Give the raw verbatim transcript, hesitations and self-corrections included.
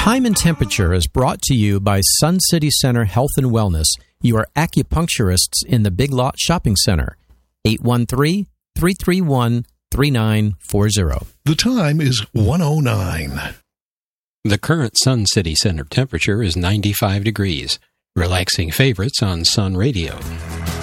Time and Temperature is brought to you by Sun City Center Health and Wellness, your acupuncturists in the Big Lot Shopping Center. eight one three, three three one, three nine four zero. The time is one oh nine. The current Sun City Center temperature is ninety-five degrees. Relaxing favorites on Sun Radio.